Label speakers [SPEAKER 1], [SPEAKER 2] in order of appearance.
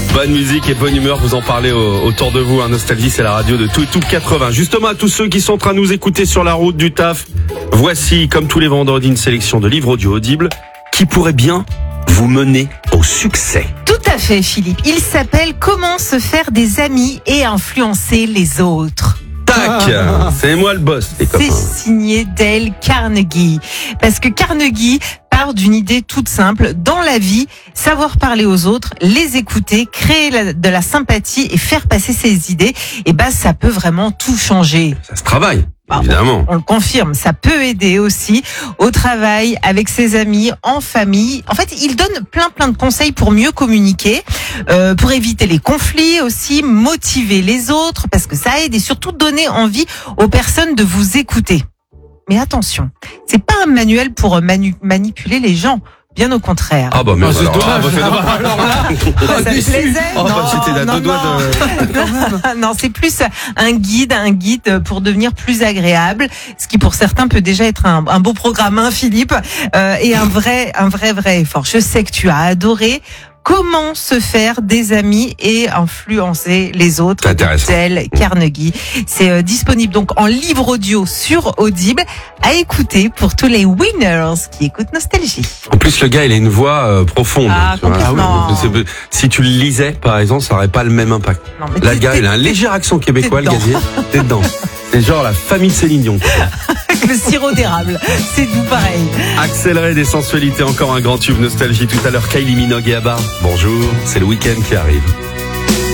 [SPEAKER 1] Bonne musique et bonne humeur, vous en parlez autour de vous. Nostalgie, c'est la radio de tout 80. Justement, à tous ceux qui sont en train de nous écouter sur la route du taf, voici, comme tous les vendredis, une sélection de livres audio audibles qui pourraient bien vous mener au succès.
[SPEAKER 2] Tout à fait, Philippe. Il s'appelle « Comment se faire des amis et influencer les autres ».
[SPEAKER 1] Tac, c'est moi le boss, les copains.
[SPEAKER 2] C'est signé Dale Carnegie. Parce que Carnegie part d'une idée toute simple. Dans la vie, savoir parler aux autres, les écouter, créer de la sympathie et faire passer ses idées, ça peut vraiment tout changer.
[SPEAKER 1] Ça se travaille. Évidemment.
[SPEAKER 2] On le confirme, ça peut aider aussi au travail, avec ses amis, en famille. En fait, il donne plein de conseils pour mieux communiquer, pour éviter les conflits aussi, motiver les autres, parce que ça aide et surtout donner envie aux personnes de vous écouter. Mais attention, c'est pas un manuel pour manipuler les gens. Bien au contraire.
[SPEAKER 1] Ah bah mais
[SPEAKER 3] c'est dommage.
[SPEAKER 2] Ça me plaisait.
[SPEAKER 1] C'était à deux doigts de...
[SPEAKER 2] Non, c'est plus un guide pour devenir plus agréable, ce qui pour certains peut déjà être un beau programme, hein, Philippe, et un vrai effort. Je sais que tu as adoré. Comment se faire des amis et influencer les autres, de Dale Carnegie. C'est disponible donc en livre audio sur Audible, à écouter pour tous les winners qui écoutent Nostalgie.
[SPEAKER 1] En plus, le gars, il a une voix profonde.
[SPEAKER 2] Complètement.
[SPEAKER 1] Si tu le lisais, par exemple, ça aurait pas le même impact.
[SPEAKER 2] Non, mais
[SPEAKER 1] Là, le gars, il a un léger accent québécois, le gazier. T'es dedans. C'est genre la famille de Céline Dion.
[SPEAKER 2] Le sirop d'érable, c'est tout pareil.
[SPEAKER 1] Accéléré des sensualités, encore un grand tube Nostalgie. Tout à l'heure, Kylie Minogue et Abba. Bonjour, c'est le week-end qui arrive.